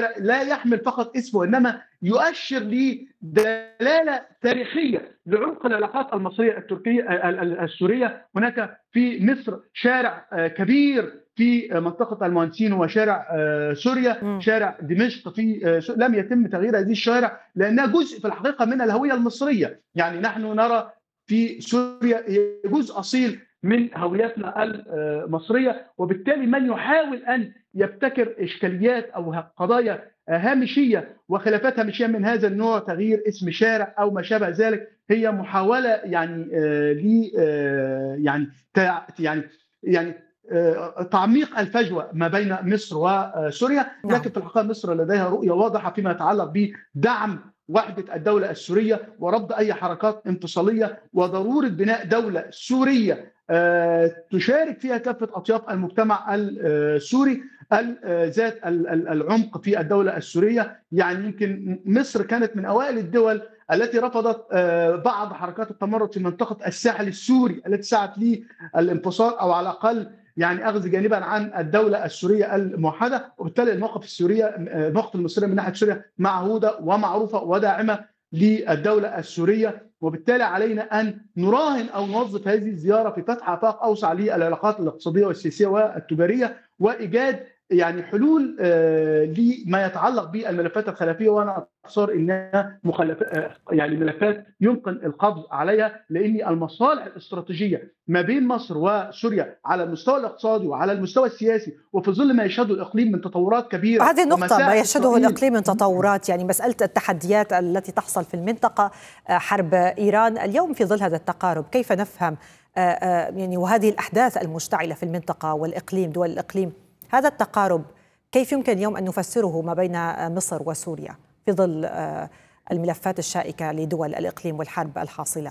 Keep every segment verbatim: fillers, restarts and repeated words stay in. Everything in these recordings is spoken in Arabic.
هذا لا يحمل فقط اسمه، إنما يؤشر لدلالة تاريخية لعمق العلاقات المصرية التركية السورية. هناك في مصر شارع كبير في منطقة المهندسين هو شارع سوريا، م. شارع دمشق في لم يتم تغيير هذه الشوارع لأنها جزء في الحقيقة من الهوية المصرية. يعني نحن نرى في سوريا جزء أصيل من هويتنا المصرية، وبالتالي من يحاول أن يبتكر إشكاليات أو قضايا هامشية وخلافات هامشية من هذا النوع، تغيير اسم شارع أو ما شابه ذلك، هي محاولة يعني ل يعني يعني يعني تعميق الفجوة ما بين مصر وسوريا. لكن في الحقيقة مصر لديها رؤية واضحة فيما يتعلق بدعم وحدة الدولة السورية ورفض أي حركات انفصالية، وضرورة بناء دولة سورية تشارك فيها كافة أطياف المجتمع السوري ذات العمق في الدولة السورية. يعني يمكن مصر كانت من أوائل الدول التي رفضت بعض حركات التمرد في منطقة الساحل السوري التي سعت للانفصال أو على الأقل يعني أخذ جانبا عن الدولة السورية الموحدة. وبالتالي الموقف السورية الموقف المصري من ناحية سوريا معهودة ومعروفة وداعمة للدولة السورية. وبالتالي علينا أن نراهن أو نوظف هذه الزيارة في فتح آفاق أوسع للعلاقات الاقتصادية والسياسية والتجارية، وإيجاد يعني حلول لما يتعلق بالملفات الخلافية. وأنا أتصور أنها مخالفات يعني ملفات يمكن القبض عليها، لأن المصالح الاستراتيجية ما بين مصر وسوريا على المستوى الاقتصادي وعلى المستوى السياسي، وفي ظل ما يشهده الإقليم من تطورات كبيرة. هذه النقطة ما يشهده الإقليم من تطورات، يعني مسألة التحديات التي تحصل في المنطقة، حرب إيران اليوم في ظل هذا التقارب، كيف نفهم يعني وهذه الأحداث المشتعلة في المنطقة والإقليم دول الإقليم، هذا التقارب كيف يمكن اليوم أن نفسره ما بين مصر وسوريا في ظل الملفات الشائكة لدول الإقليم والحرب الحاصلة؟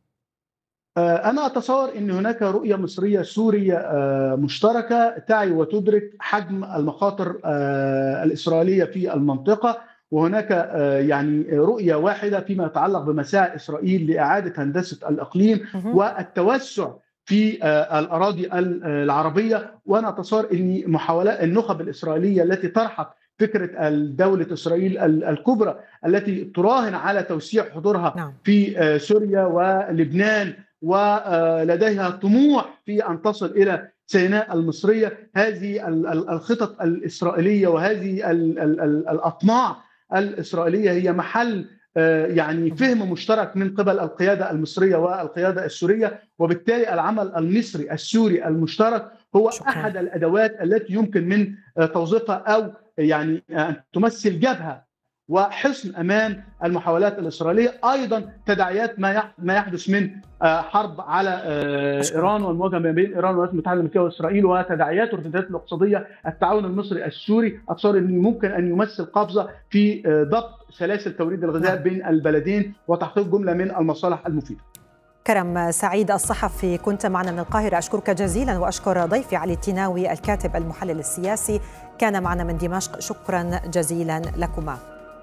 أنا أتصور أن هناك رؤية مصرية سورية مشتركة تعي وتدرك حجم المخاطر الإسرائيلية في المنطقة، وهناك يعني رؤية واحدة فيما يتعلق بمساعي إسرائيل لإعادة هندسة الإقليم والتوسع في الأراضي العربية. وأنا أتصور أن محاولات النخب الإسرائيلية التي طرحت فكرة دولة إسرائيل الكبرى التي تراهن على توسيع حضورها في سوريا ولبنان ولديها طموح في أن تصل إلى سيناء المصرية، هذه الخطط الإسرائيلية وهذه الأطماع الإسرائيلية هي محل يعني فهم مشترك من قبل القيادة المصرية والقيادة السورية. وبالتالي العمل المصري السوري المشترك هو شكرا. أحد الأدوات التي يمكن من توظيفها أو يعني أن تمثل جبهة وحصن أمام المحاولات الإسرائيلية. أيضا تداعيات ما يحدث من حرب على إيران والمواجهة ما بين إيران والولايات المتحدة الأمريكية وإسرائيل وتداعيات والارتدادات الاقتصادية، التعاون المصري السوري أتصور أنه ممكن أن يمثل قفزة في ضبط سلاسل توريد الغذاء بين البلدين وتحقيق جملة من المصالح المفيدة. كرم سعيد الصحفي كنت معنا من القاهرة، أشكرك جزيلا، وأشكر ضيفي علي التيناوي الكاتب المحلل السياسي كان معنا من دمشق، شكرا جزيلا لكما.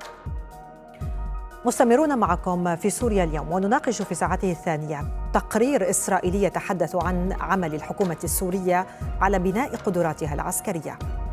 مستمرون معكم في سوريا اليوم، ونناقش في ساعته الثانية تقرير إسرائيلي يتحدث عن عمل الحكومة السورية على بناء قدراتها العسكرية.